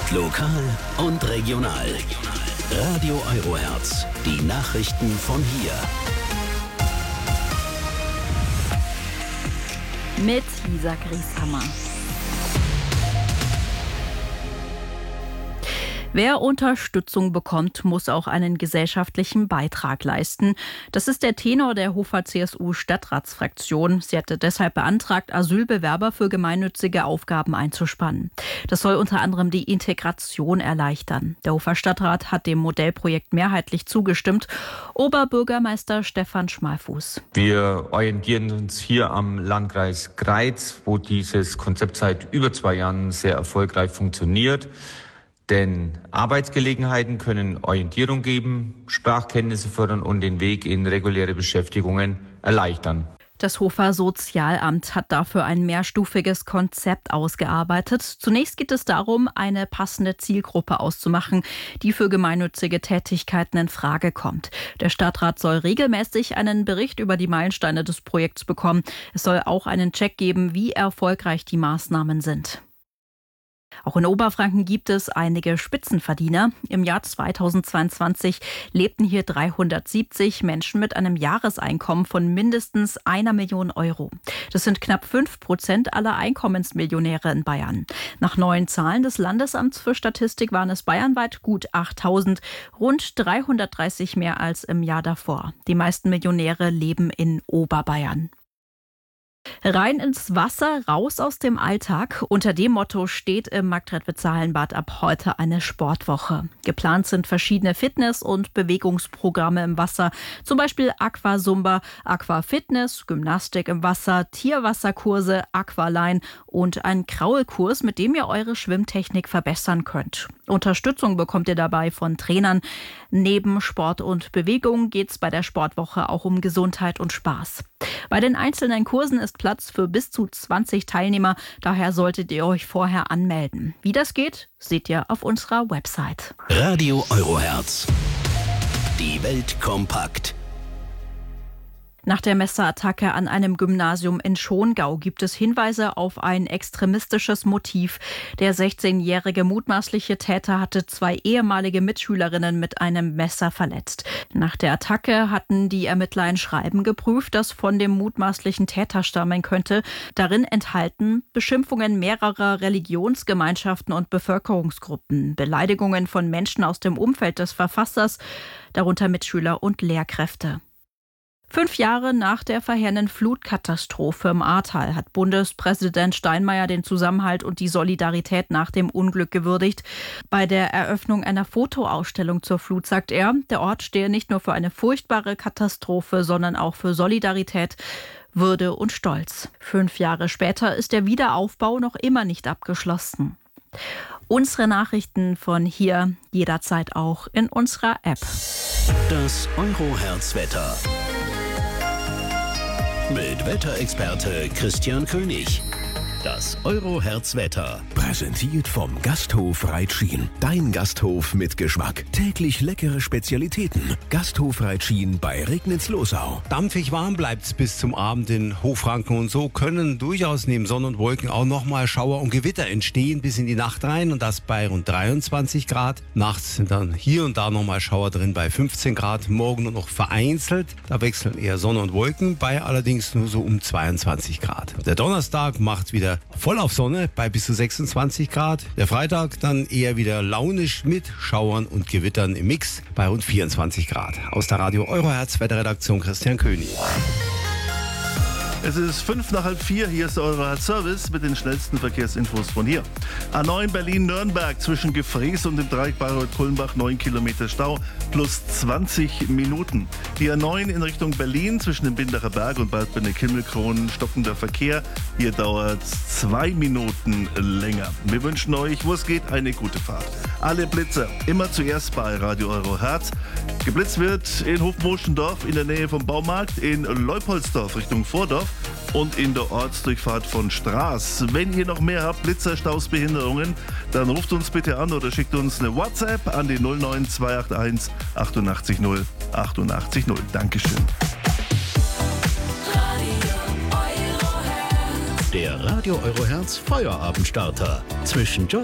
Lokal und regional. Radio Eurohertz. Die Nachrichten von hier. Mit Lisa Grieshammer. Wer Unterstützung bekommt, muss auch einen gesellschaftlichen Beitrag leisten. Das ist der Tenor der Hofer CSU-Stadtratsfraktion. Sie hatte deshalb beantragt, Asylbewerber für gemeinnützige Aufgaben einzuspannen. Das soll unter anderem die Integration erleichtern. Der Hofer Stadtrat hat dem Modellprojekt mehrheitlich zugestimmt. Oberbürgermeister Stefan Schmalfuß. Wir orientieren uns hier am Landkreis Greiz, wo dieses Konzept seit über 2 Jahren sehr erfolgreich funktioniert. Denn Arbeitsgelegenheiten können Orientierung geben, Sprachkenntnisse fördern und den Weg in reguläre Beschäftigungen erleichtern. Das Hofer Sozialamt hat dafür ein mehrstufiges Konzept ausgearbeitet. Zunächst geht es darum, eine passende Zielgruppe auszumachen, die für gemeinnützige Tätigkeiten in Frage kommt. Der Stadtrat soll regelmäßig einen Bericht über die Meilensteine des Projekts bekommen. Es soll auch einen Check geben, wie erfolgreich die Maßnahmen sind. Auch in Oberfranken gibt es einige Spitzenverdiener. Im Jahr 2022 lebten hier 370 Menschen mit einem Jahreseinkommen von mindestens 1 Million Euro. Das sind knapp 5% aller Einkommensmillionäre in Bayern. Nach neuen Zahlen des Landesamts für Statistik waren es bayernweit gut 8.000, rund 330 mehr als im Jahr davor. Die meisten Millionäre leben in Oberbayern. Rein ins Wasser, raus aus dem Alltag. Unter dem Motto steht im Marktredwitz-Salenbad ab heute eine Sportwoche. Geplant sind verschiedene Fitness- und Bewegungsprogramme im Wasser. Zum Beispiel Aquasumba, Aquafitness, Gymnastik im Wasser, Tierwasserkurse, Aqualine und ein Kraulkurs, mit dem ihr eure Schwimmtechnik verbessern könnt. Unterstützung bekommt ihr dabei von Trainern. Neben Sport und Bewegung geht es bei der Sportwoche auch um Gesundheit und Spaß. Bei den einzelnen Kursen ist Platz für bis zu 20 Teilnehmer. Daher solltet ihr euch vorher anmelden. Wie das geht, seht ihr auf unserer Website. Radio Eurohertz. Die Welt kompakt. Nach der Messerattacke an einem Gymnasium in Schongau gibt es Hinweise auf ein extremistisches Motiv. Der 16-jährige mutmaßliche Täter hatte 2 ehemalige Mitschülerinnen mit einem Messer verletzt. Nach der Attacke hatten die Ermittler ein Schreiben geprüft, das von dem mutmaßlichen Täter stammen könnte. Darin enthalten Beschimpfungen mehrerer Religionsgemeinschaften und Bevölkerungsgruppen, Beleidigungen von Menschen aus dem Umfeld des Verfassers, darunter Mitschüler und Lehrkräfte. 5 Jahre nach der verheerenden Flutkatastrophe im Ahrtal hat Bundespräsident Steinmeier den Zusammenhalt und die Solidarität nach dem Unglück gewürdigt. Bei der Eröffnung einer Fotoausstellung zur Flut sagt er, der Ort stehe nicht nur für eine furchtbare Katastrophe, sondern auch für Solidarität, Würde und Stolz. 5 Jahre später ist der Wiederaufbau noch immer nicht abgeschlossen. Unsere Nachrichten von hier jederzeit auch in unserer App. Das Eurohertz-Wetter. Mit Wetterexperte Christian König. Das Eurohertz-Wetter. Präsentiert vom Gasthof Reitschien. Dein Gasthof mit Geschmack. Täglich leckere Spezialitäten. Gasthof Reitschien bei Regnitz-Losau. Dampfig warm bleibt's bis zum Abend in Hochfranken und so können durchaus neben Sonne und Wolken auch nochmal Schauer und Gewitter entstehen bis in die Nacht rein und das bei rund 23 Grad. Nachts sind dann hier und da nochmal Schauer drin bei 15 Grad. Morgen nur noch vereinzelt. Da wechseln eher Sonne und Wolken bei allerdings nur so um 22 Grad. Der Donnerstag macht wieder voll auf Sonne bei bis zu 26 Grad. Der Freitag dann eher wieder launisch mit Schauern und Gewittern im Mix bei rund 24 Grad. Aus der Radio Eurohertz Wetterredaktion Christian König. Es ist 3:55, hier ist der Eurohertz-Service mit den schnellsten Verkehrsinfos von hier. A9 Berlin-Nürnberg zwischen Gefrees und dem Dreieck Bayreuth-Kulmbach 9 Kilometer Stau plus 20 Minuten. Die A9 in Richtung Berlin zwischen dem Bindacher Berg und Bad Benekimmelkron stockender Verkehr. Hier dauert es 2 Minuten länger. Wir wünschen euch, wo es geht, eine gute Fahrt. Alle Blitzer immer zuerst bei Radio Eurohertz. Geblitzt wird in Hofmoschendorf in der Nähe vom Baumarkt, in Leupoldsdorf Richtung Vordorf und in der Ortsdurchfahrt von Straß. Wenn ihr noch mehr habt, Blitzer, Staus, Behinderungen, dann ruft uns bitte an oder schickt uns eine WhatsApp an die 09281 88 0 88 0. Dankeschön. Der Radio Eurohertz Feuerabendstarter. Zwischen